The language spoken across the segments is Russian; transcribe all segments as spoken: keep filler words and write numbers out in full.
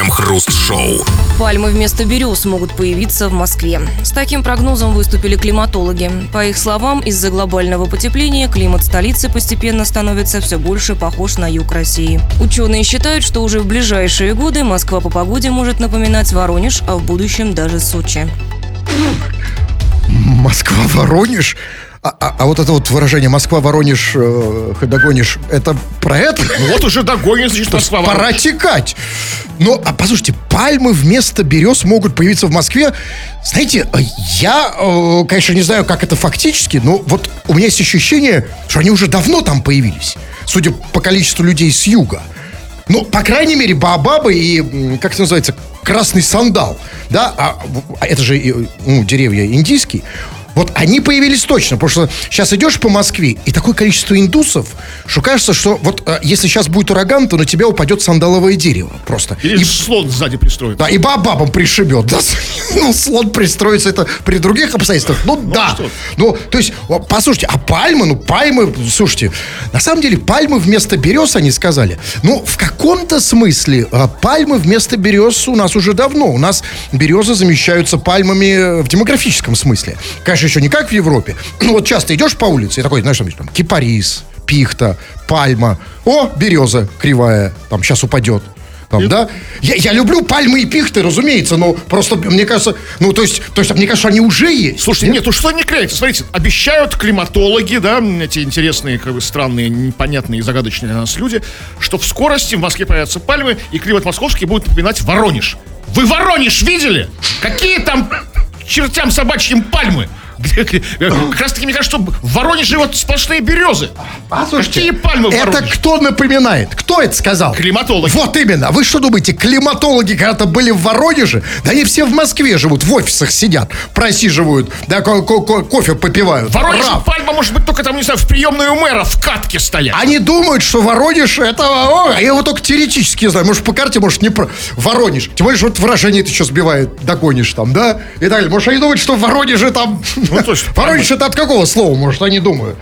Крем-хруст-шоу. Пальмы вместо берез могут появиться в Москве. С таким прогнозом выступили климатологи. По их словам, из-за глобального потепления климат столицы постепенно становится все больше похож на юг России. Ученые считают, что уже в ближайшие годы Москва по погоде может напоминать Воронеж, а в будущем даже Сочи. Москва-Воронеж? А, а, а вот это вот выражение «Москва-Воронеж, э, догонишь», это про это? Ну вот уже догонишь, значит, Москва-Воронеж. Пора текать. Ну, а послушайте, пальмы вместо берез могут появиться в Москве. Знаете, я, э, конечно, не знаю, как это фактически, но вот у меня есть ощущение, что они уже давно там появились, судя по количеству людей с юга. Ну, по крайней мере, баобабы и, как это называется, красный сандал, да, а, это же, ну, деревья индийские. Вот они появились точно, потому что сейчас идешь по Москве, и такое количество индусов, что кажется, что вот э, если сейчас будет ураган, то на тебя упадет сандаловое дерево просто. Или и, слон сзади пристроит. Да, и баобабом пришибет. Да. Ну, слон пристроится это при других обстоятельствах. Ну, ну да. Что? Ну, то есть, послушайте, а пальмы, ну, пальмы, слушайте, на самом деле пальмы вместо берез, они сказали. Ну, в каком-то смысле пальмы вместо берез у нас уже давно. У нас березы замещаются пальмами в демографическом смысле. Конечно, еще не как в Европе. Ну, вот часто идешь по улице и такой, знаешь, там, кипарис, пихта, пальма. О, береза кривая, там, сейчас упадет. Там, да? я, я люблю пальмы и пихты, разумеется, но просто, мне кажется, ну, то есть, то есть мне кажется, они уже есть. Слушайте, нет, нет, ну что не клеится? Смотрите, обещают климатологи, да, эти интересные, как бы, странные, непонятные и загадочные для нас люди, что в скорости в Москве появятся пальмы, и климат московский будет напоминать Воронеж. Вы Воронеж видели? Какие там чертям собачьим пальмы? Как раз таки, мне кажется, что в Воронеже вот сплошные березы. Послушайте, какие пальмы в Воронеже? Это кто напоминает? Кто это сказал? Климатологи. Вот именно. Вы что думаете, климатологи когда-то были в Воронеже? Да они все в Москве живут, в офисах сидят, просиживают, да, ко- ко- кофе попивают. В Воронеже пальма может быть только там, не знаю, в приемной у мэра в катке стоять. Они думают, что Воронеж это... О, я его только теоретически знаю. Может, по карте, может, не про... Воронеж. Тем более, что вот выражение это еще сбивает. Догонишь там, да? И так далее. Может, они думают, что в Воронеже там... Ну, точно. Воронеж это от какого слова, может, они думают?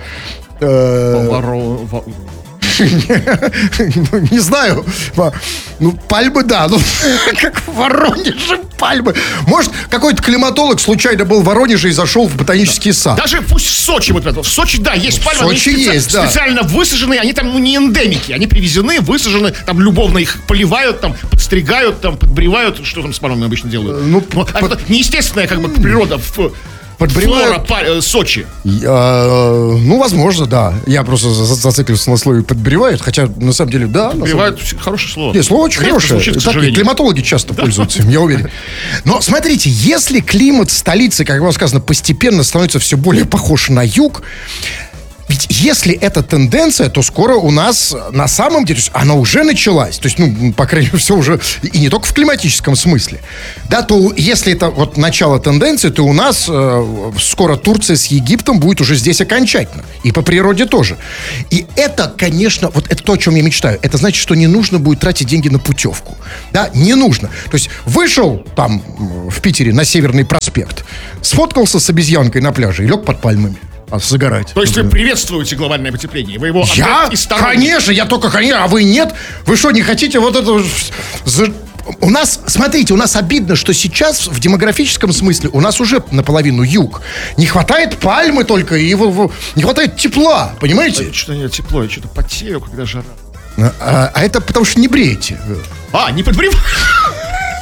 Не знаю. Ну, пальмы, да. Ну, как в Воронеже пальмы. Может, какой-то климатолог случайно был в Воронеже и зашел в ботанический сад. Даже пусть в Сочи, вот это. В Сочи, да, есть пальмы. В Сочи они есть, да. Специально высажены, они там, ну, не эндемики. Они привезены, высажены, там любовно их поливают, там, подстригают, там, подбривают. Что там с пальмами обычно делают? Ну, Но, под... это неестественная, как бы, природа в... Подбривают... Флора, Сочи. Я, ну, возможно, да. Я просто зациклился на слове «подбривают», хотя, на самом деле, да. Подбривают, самом... хорошее слово. Нет, слово очень Редко хорошее. Звучит, так и климатологи часто да. пользуются им, я уверен. Но, смотрите, если климат столицы, как было сказано, постепенно становится все более похож на юг, ведь если это тенденция, то скоро у нас на самом деле, она уже началась, то есть, ну, по крайней мере, все уже, и не только в климатическом смысле, да, то если это вот начало тенденции, то у нас э, скоро Турция с Египтом будет уже здесь окончательно, и по природе тоже. И это, конечно, вот это то, о чем я мечтаю, это значит, что не нужно будет тратить деньги на путевку, да, не нужно. То есть вышел там в Питере на Северный проспект, сфоткался с обезьянкой на пляже и лег под пальмами. А загорать. То есть вы приветствуете глобальное потепление? Вы его я? Конечно, я только, конечно, а вы нет? Вы что, не хотите вот это... У нас, смотрите, у нас обидно, что сейчас в демографическом смысле у нас уже наполовину юг. Не хватает пальмы только, и его, не хватает тепла, понимаете? А, что-то нет, тепло, я что-то потею, когда жара. А, а это потому что не бреете. А, не подбриваю?